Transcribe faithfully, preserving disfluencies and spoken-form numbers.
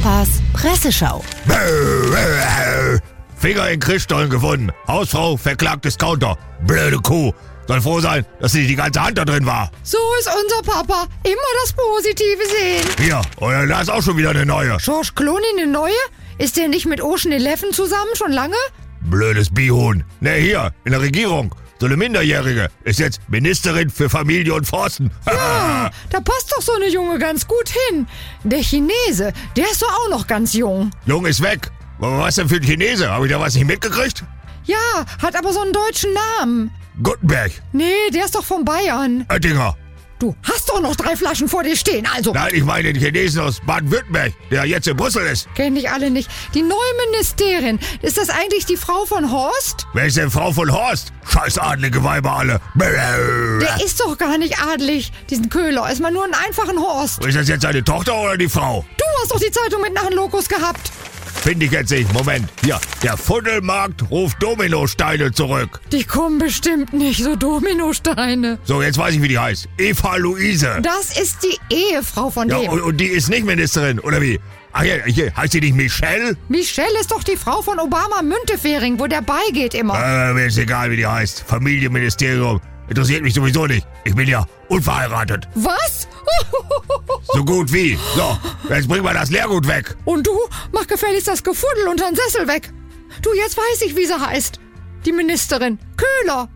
Papas Presseschau. Finger in Christstollen gefunden. Hausfrau verklagt Discounter. Blöde Kuh. Soll froh sein, dass nicht die ganze Hand da drin war. So ist unser Papa. Immer das Positive sehen. Hier, und da ist auch schon wieder eine neue. George Clooney eine neue? Ist der nicht mit Ocean Eleven zusammen schon lange? Blödes Bihuhn. Ne, hier, in der Regierung. So eine Minderjährige ist jetzt Ministerin für Familie und Forsten. Ja, da passt doch so eine Junge ganz gut hin. Der Chinese, der ist doch auch noch ganz jung. Jung ist weg. Was denn für ein Chinese? Habe ich da was nicht mitgekriegt? Ja, hat aber so einen deutschen Namen. Gutenberg. Nee, der ist doch von Bayern. Oettinger. Du hast doch noch drei Flaschen vor dir stehen, also. Nein, ich meine den Chinesen aus Baden-Württemberg, der jetzt in Brüssel ist. Kenn ich alle nicht. Die neue Ministerin, ist das eigentlich die Frau von Horst? Wer ist denn Frau von Horst? Scheiß adlige Weiber alle. Der ist doch gar nicht adlig, diesen Köhler. Ist mal nur einen einfachen Horst. Ist das jetzt seine Tochter oder die Frau? Du hast doch die Zeitung mit nach den Lokos gehabt. Finde ich jetzt nicht. Moment. Hier, der Fuddelmarkt ruft Dominosteine zurück. Die kommen bestimmt nicht, so Dominosteine. So, jetzt weiß ich, wie die heißt. Eva Luise. Das ist die Ehefrau von Ja, dem. und, und die ist nicht Ministerin, oder wie? Ach ja, hier, heißt sie nicht Michelle? Michelle ist doch die Frau von Obama Müntefering, wo der beigeht immer. Äh, mir ist egal, wie die heißt. Familienministerium. Interessiert mich sowieso nicht. Ich bin ja unverheiratet. Was? So gut wie. So, jetzt bring mal das Leergut weg. Und du, mach gefälligst das Gefuddel unter den Sessel weg. Du, jetzt weiß ich, wie sie heißt. Die Ministerin. Köhler.